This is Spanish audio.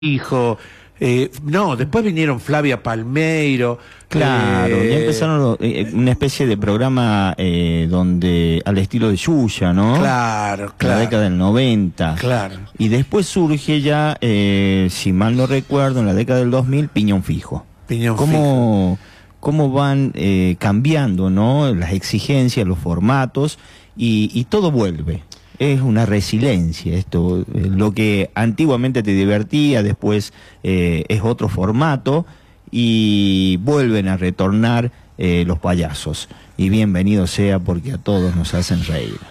hijo. No, después vinieron Flavia Palmeiro. Claro, ya empezaron una especie de programa donde al estilo de Yuya, ¿no? Claro, claro. La década del 90. Claro. Y después surge ya, si mal no recuerdo, en la década del 2000, Piñón Fijo. Piñón Fijo. Cómo van cambiando, ¿no? Las exigencias, los formatos, y todo vuelve. Es una resiliencia esto, lo que antiguamente te divertía, después es otro formato y vuelven a retornar los payasos. Y bienvenido sea porque a todos nos hacen reír.